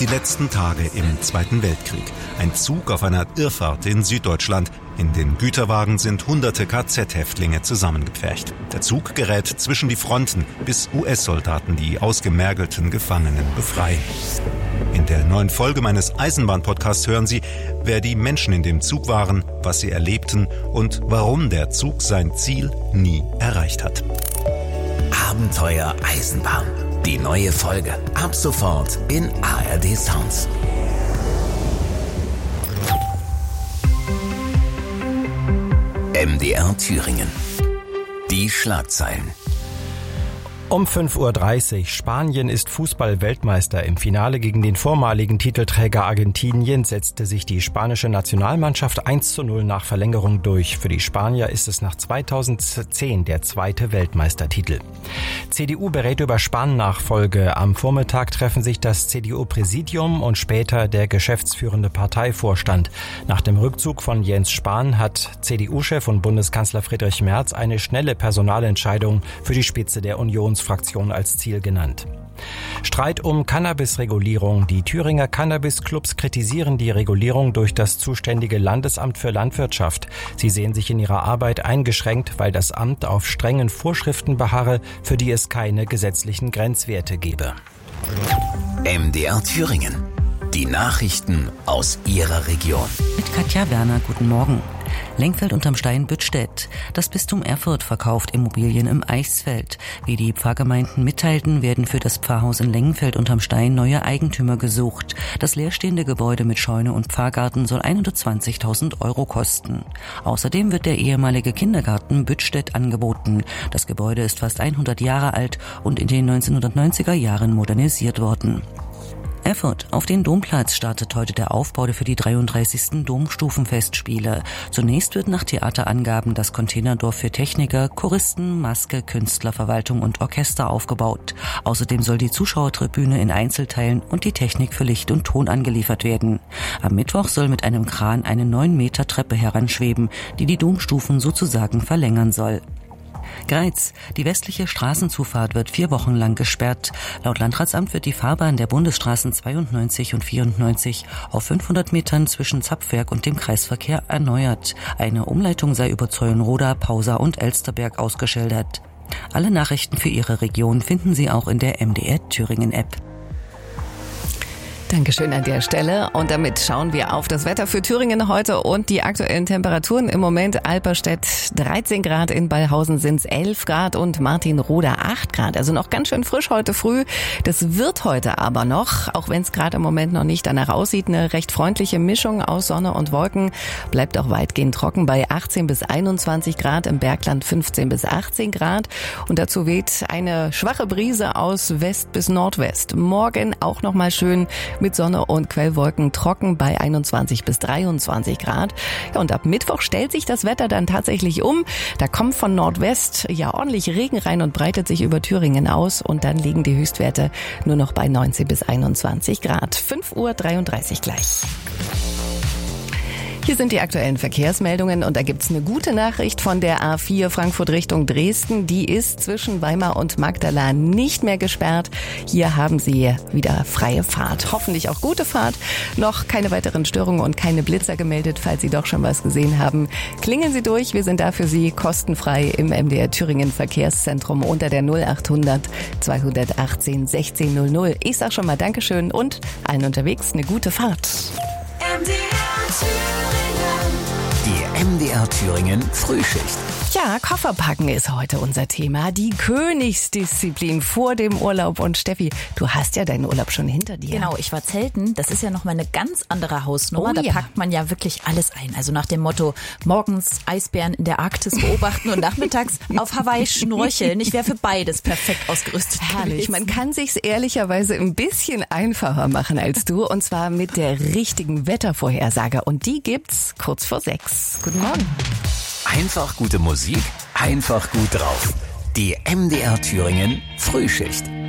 Die letzten Tage im Zweiten Weltkrieg. Ein Zug auf einer Irrfahrt in Süddeutschland. In den Güterwagen sind hunderte KZ-Häftlinge zusammengepfercht. Der Zug gerät zwischen die Fronten, bis US-Soldaten die ausgemergelten Gefangenen befreien. In der neuen Folge meines Eisenbahn-Podcasts hören Sie, wer die Menschen in dem Zug waren, was sie erlebten und warum der Zug sein Ziel nie erreicht hat. Abenteuer Eisenbahn. Die neue Folge. Ab sofort in ARD Sounds. MDR Thüringen. Die Schlagzeilen. Um 5:30 Uhr. Spanien ist Fußball-Weltmeister. Im Finale gegen den vormaligen Titelträger Argentinien setzte sich die spanische Nationalmannschaft 1:0 nach Verlängerung durch. Für die Spanier ist es nach 2010 der zweite Weltmeistertitel. CDU berät über Spahn-Nachfolge. Am Vormittag treffen sich das CDU-Präsidium und später der geschäftsführende Parteivorstand. Nach dem Rückzug von Jens Spahn hat CDU-Chef und Bundeskanzler Friedrich Merz eine schnelle Personalentscheidung für die Spitze der Unionsfraktion als Ziel genannt. Streit um Cannabis-Regulierung. Die Thüringer Cannabis-Clubs kritisieren die Regulierung durch das zuständige Landesamt für Landwirtschaft. Sie sehen sich in ihrer Arbeit eingeschränkt, weil das Amt auf strengen Vorschriften beharre, für die es keine gesetzlichen Grenzwerte gebe. MDR Thüringen. Die Nachrichten aus Ihrer Region. Mit Katja Werner, guten Morgen. Lengfeld unterm Stein Büttstedt. Das Bistum Erfurt verkauft Immobilien im Eichsfeld. Wie die Pfarrgemeinden mitteilten, werden für das Pfarrhaus in Lengfeld unterm Stein neue Eigentümer gesucht. Das leerstehende Gebäude mit Scheune und Pfarrgarten soll 120.000 € kosten. Außerdem wird der ehemalige Kindergarten Büttstedt angeboten. Das Gebäude ist fast 100 Jahre alt und in den 1990er Jahren modernisiert worden. Erfurt. Auf den Domplatz startet heute der Aufbau für die 33. Domstufenfestspiele. Zunächst wird nach Theaterangaben das Containerdorf für Techniker, Choristen, Maske, Künstlerverwaltung und Orchester aufgebaut. Außerdem soll die Zuschauertribüne in Einzelteilen und die Technik für Licht und Ton angeliefert werden. Am Mittwoch soll mit einem Kran eine 9 Meter Treppe heranschweben, die die Domstufen sozusagen verlängern soll. Greiz. Die westliche Straßenzufahrt wird 4 Wochen lang gesperrt. Laut Landratsamt wird die Fahrbahn der Bundesstraßen 92 und 94 auf 500 Metern zwischen Zapfwerk und dem Kreisverkehr erneuert. Eine Umleitung sei über Zeulenroda, Pausa und Elsterberg ausgeschildert. Alle Nachrichten für Ihre Region finden Sie auch in der MDR Thüringen App. Dankeschön an der Stelle. Und damit schauen wir auf das Wetter für Thüringen heute und die aktuellen Temperaturen. Im Moment Alperstedt 13 Grad, in Ballhausen sind es 11 Grad und Martinroda 8 Grad. Also noch ganz schön frisch heute früh. Das wird heute aber noch, auch wenn es gerade im Moment noch nicht danach aussieht, eine recht freundliche Mischung aus Sonne und Wolken. Bleibt auch weitgehend trocken bei 18 bis 21 Grad, im Bergland 15 bis 18 Grad. Und dazu weht eine schwache Brise aus West bis Nordwest. Morgen auch noch mal schön mit Sonne und Quellwolken trocken bei 21 bis 23 Grad. Ja, und ab Mittwoch stellt sich das Wetter dann tatsächlich um. Da kommt von Nordwest ja ordentlich Regen rein und breitet sich über Thüringen aus. Und dann liegen die Höchstwerte nur noch bei 19 bis 21 Grad. 5:33 Uhr gleich. Hier sind die aktuellen Verkehrsmeldungen und da gibt's eine gute Nachricht von der A4 Frankfurt Richtung Dresden. Die ist zwischen Weimar und Magdala nicht mehr gesperrt. Hier haben Sie wieder freie Fahrt. Hoffentlich auch gute Fahrt. Noch keine weiteren Störungen und keine Blitzer gemeldet. Falls Sie doch schon was gesehen haben, klingeln Sie durch. Wir sind da für Sie kostenfrei im MDR Thüringen Verkehrszentrum unter der 0800 218 1600. Ich sag schon mal Dankeschön und allen unterwegs eine gute Fahrt. Die MDR Thüringen Frühschicht. Ja, Kofferpacken ist heute unser Thema. Die Königsdisziplin vor dem Urlaub. Und Steffi, du hast ja deinen Urlaub schon hinter dir. Genau, ich war zelten. Das ist ja nochmal eine ganz andere Hausnummer. Oh, da ja. packt man ja wirklich alles ein. Also nach dem Motto, morgens Eisbären in der Arktis beobachten und nachmittags auf Hawaii schnorcheln. Ich wäre für beides perfekt ausgerüstet. Herrlich. gewesen. Man kann sich's ehrlicherweise ein bisschen einfacher machen als du. Und zwar mit der richtigen Wettervorhersage. Und die gibt's kurz vor 6. Guten Morgen. Einfach gute Musik, einfach gut drauf. Die MDR Thüringen Frühschicht.